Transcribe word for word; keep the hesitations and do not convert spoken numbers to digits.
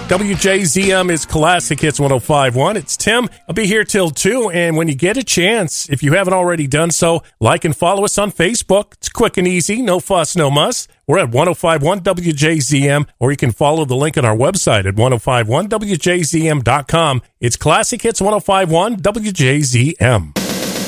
W J Z M is Classic Hits one oh five point one. It's Tim. I'll be here till two, and when you get a chance, if you haven't already done so, like and follow us on Facebook. It's quick and easy, no fuss, no muss. We're at ten fifty-one W J Z M, or you can follow the link on our website at ten fifty-one W J Z M dot com. It's Classic Hits ten fifty-one W J Z M.